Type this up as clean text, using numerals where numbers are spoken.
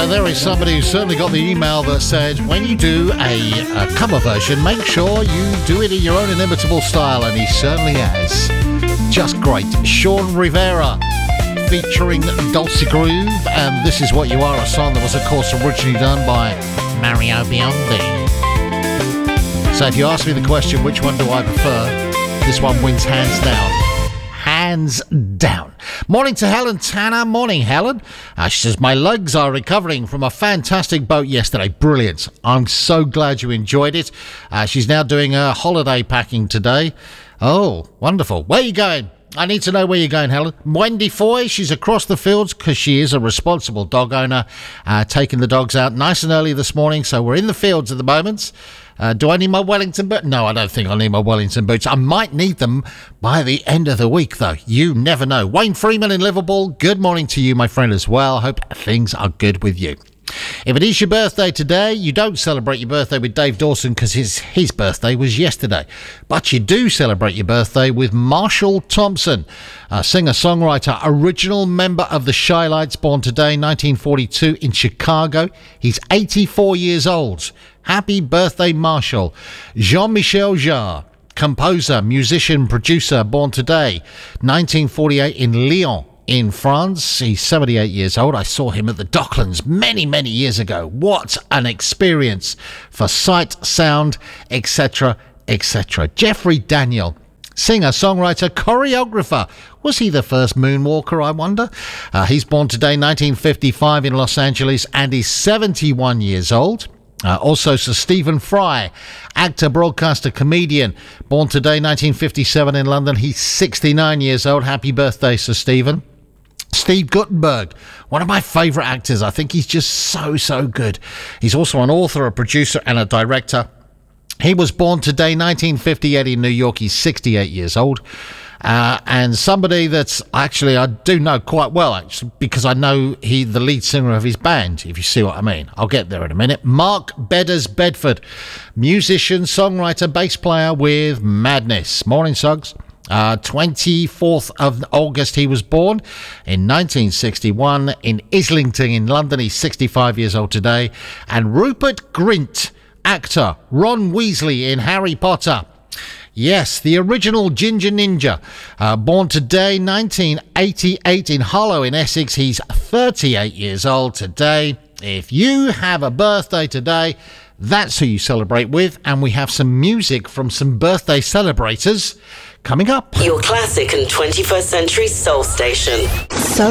there is somebody who certainly got the email that said, when you do a cover version, make sure you do it in your own inimitable style, and he certainly has. Just great. Sean Rivera featuring Dulcie Groove, and This Is What You Are, a song that was, of course, originally done by Mario Biondi. So if you ask me the question, which one do I prefer, this one wins hands down. Hands down. Morning to Helen Tanner. Morning, Helen. She says, my legs are recovering from a fantastic boat yesterday. Brilliant. I'm so glad you enjoyed it. She's now doing her holiday packing today. Oh, wonderful. Where are you going? I need to know where you're going, Helen. Wendy Foy, she's across the fields because she is a responsible dog owner, taking the dogs out nice and early this morning. So we're in the fields at the moment. Do I need my Wellington boots? No, I don't think I need my Wellington boots. I might need them by the end of the week, though. You never know. Wayne Freeman in Liverpool, good morning to you, my friend, as well. Hope things are good with you. If it is your birthday today, you don't celebrate your birthday with Dave Dawson because his birthday was yesterday. But you do celebrate your birthday with Marshall Thompson, a singer-songwriter, original member of the Shy-Lights, born today, 1942, in Chicago. He's 84 years old. Happy birthday, Marshall. Jean-Michel Jarre, composer, musician, producer, born today, 1948, in Lyon, in France. He's 78 years old. I saw him at the Docklands many, many years ago. What an experience for sight, sound, etc., etc. Jeffrey Daniel, singer, songwriter, choreographer. Was he the first moonwalker, I wonder? He's born today, 1955, in Los Angeles, and he's 71 years old. Also Sir Stephen Fry, actor, broadcaster, comedian, born today, 1957, in London. He's 69 years old. Happy birthday, Sir Stephen. Steve Guttenberg, one of my favourite actors. I think he's just so good. He's also an author, a producer and a director. He was born today, 1958, in New York. He's 68 years old. And somebody that's actually I do know quite well, actually, because I know the lead singer of his band, if you see what I mean. I'll get there in a minute. Mark Bedders Bedford, musician, songwriter, bass player with Madness. Morning, Suggs. 24th of August he was born in 1961 in Islington in London. He's 65 years old today. And Rupert Grint, actor, Ron Weasley in Harry Potter. Yes, the original Ginger Ninja, born today, 1988, in Harlow in Essex. He's 38 years old today. If you have a birthday today, that's who you celebrate with, and we have some music from some birthday celebrators coming up. Your classic and 21st century soul station.